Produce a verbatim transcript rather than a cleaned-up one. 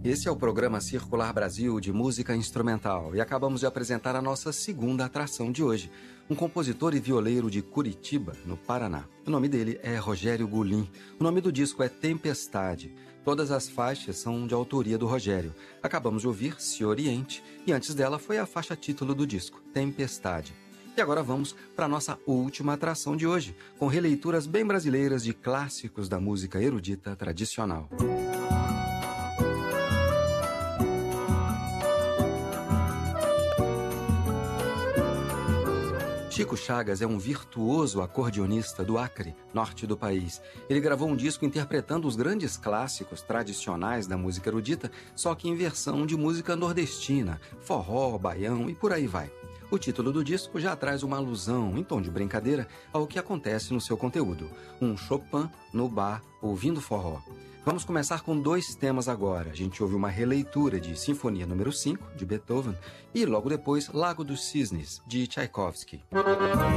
Esse é o programa Circular Brasil de música instrumental e acabamos de apresentar a nossa segunda atração de hoje, um compositor e violeiro de Curitiba, no Paraná. O nome dele é Rogério Gulim. O nome do disco é Tempestade. Todas as faixas são de autoria do Rogério. Acabamos de ouvir Se Oriente e antes dela foi a faixa título do disco, Tempestade. E agora vamos para a nossa última atração de hoje, com releituras bem brasileiras de clássicos da música erudita tradicional. Chico Chagas é um virtuoso acordeonista do Acre, norte do país. Ele gravou um disco interpretando os grandes clássicos tradicionais da música erudita, só que em versão de música nordestina, forró, baião e por aí vai. O título do disco já traz uma alusão, em tom de brincadeira, ao que acontece no seu conteúdo. Um Chopin no bar, ouvindo forró. Vamos começar com dois temas agora. A gente ouve uma releitura de Sinfonia número cinco, de Beethoven, e logo depois Lago dos Cisnes, de Tchaikovsky.